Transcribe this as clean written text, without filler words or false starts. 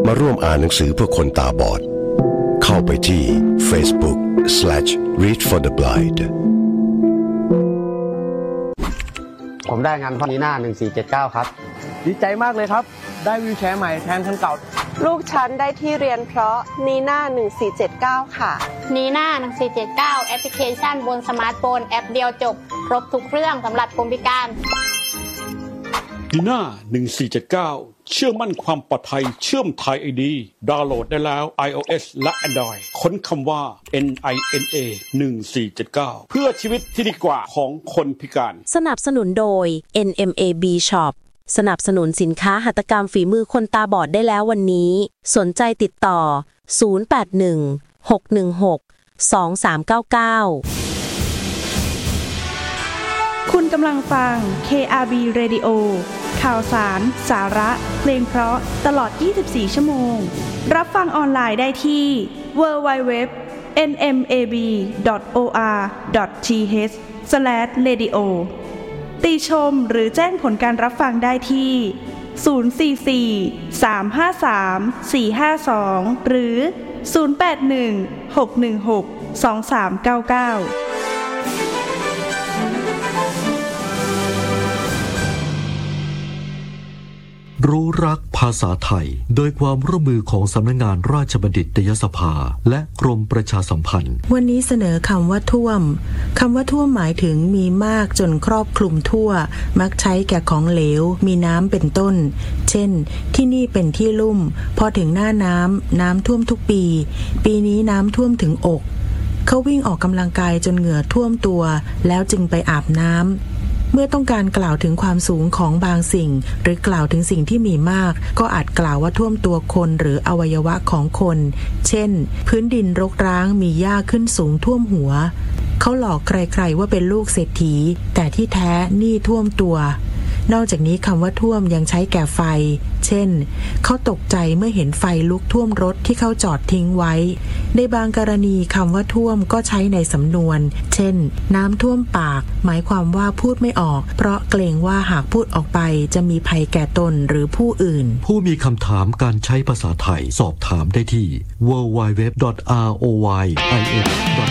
มาร่วมอ่านหนังสือเพื่อคนตาบอดเข้าไปที่ Facebook/Read for the Blind ผมได้งานพอนีน่า1479ครับดีใจมากเลยครับได้วีลแชร์ใหม่แทนคันเก่าลูกฉันได้ที่เรียนเพราะนีน่า1479ค่ะนีน่า1479แอปพลิเคชันบนสมาร์ทโฟนแอปเดียวจบครบทุกเรื่องสำหรับคนพิการนีน่า1479เชื่อมั่นความปลอดภัยเชื่อมไทย ID ดาวน์โหลดได้แล้ว iOS และ Android ค้นคำว่า NINA 1479เพื่อชีวิตที่ดีกว่าของคนพิการสนับสนุนโดย NMAB Shop สนับสนุนสินค้าหัตถกรรมฝีมือคนตาบอดได้แล้ววันนี้สนใจติดต่อ081 616 2399 คุณกำลังฟัง KRB Radio ข่าวสาร สาระ เพลงเพราะตลอด 24 ชั่วโมงรับฟังออนไลน์ได้ที่ www.nmab.or.th/radio ติชมหรือแจ้งผลการรับฟังได้ที่044-353-452หรือ081-616-2399 รู้รักภาษาไทยโดยความร่วมมือของสำนักงานราชบัณฑิตยสภาและกรมประชาสัมพันธ์วันนี้เสนอคำว่าท่วมคำว่าท่วมหมายถึงมีมากจนครอบคลุมทั่วมักใช้แก่ของเหลวมีน้ำเป็นต้นเช่นที่นี่เป็นที่ลุ่มพอถึงหน้าน้ำท่วมทุกปีปีนี้น้ำท่วมถึงอกเขาวิ่งออกกำลังกายจนเหงื่อท่วมตัวแล้วจึงไปอาบน้ำเมื่อต้องการกล่าวถึงความสูงของบางสิ่งหรือกล่าวถึงสิ่งที่มีมากก็อาจกล่าวว่าท่วมตัวคนหรืออวัยวะของคนเช่นพื้นดินรกร้างมีหญ้าขึ้นสูงท่วมหัวเขาหลอกใครๆว่าเป็นลูกเศรษฐีแต่ที่แท้หนี้ท่วมตัวนอกจากนี้คำว่าท่วมยังใช้แก่ไฟเช่นเขาตกใจเมื่อเห็นไฟลุกท่วมรถที่เขาจอดทิ้งไว้ในบางกรณีคำว่าท่วมก็ใช้ในสำนวนเช่นน้ำท่วมปากหมายความว่าพูดไม่ออกเพราะเกรงว่าหากพูดออกไปจะมีภัยแก่ตนหรือผู้อื่นผู้มีคำถามการใช้ภาษาไทยสอบถามได้ที่ www.royin